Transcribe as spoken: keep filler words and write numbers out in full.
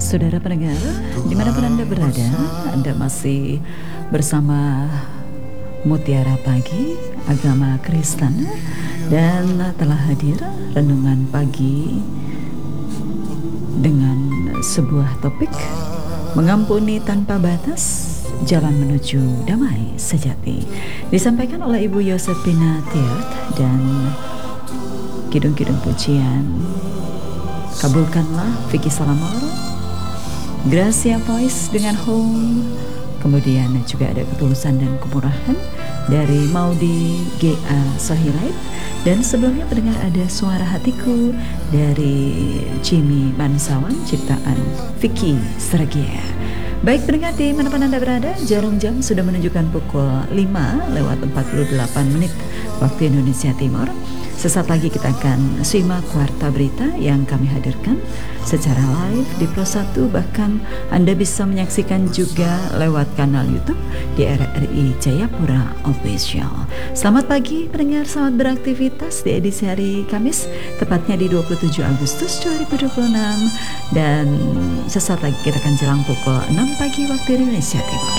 Saudara pendengar, dimanapun Anda berada, Anda masih bersama Mutiara Pagi Agama Kristen, dan telah hadir renungan pagi dengan sebuah topik mengampuni tanpa batas, jalan menuju damai sejati, disampaikan oleh Ibu Yosefina Tiart, dan kidung-kidung pujian kabulkanlah Vicky Salamor, Gracia Voice dengan Home, kemudian juga ada ketulusan dan kemurahan dari Maudi G A Sohilait, dan sebelumnya pendengar ada suara hatiku dari Jimmy Bansawan, ciptaan Vicky Sragia. Baik pendengar, di mana Anda berada, jarum jam sudah menunjukkan pukul lima lewat empat puluh delapan menit waktu Indonesia Timur. Sesaat lagi kita akan simak warta berita yang kami hadirkan secara live di Pro satu. Bahkan Anda bisa menyaksikan juga lewat kanal YouTube di R R I Jayapura Official. Selamat pagi pendengar, selamat beraktivitas di edisi hari Kamis, tepatnya di dua puluh tujuh Agustus dua ribu dua puluh enam. Dan sesaat lagi kita akan jelang pukul enam pagi waktu Indonesia Timur.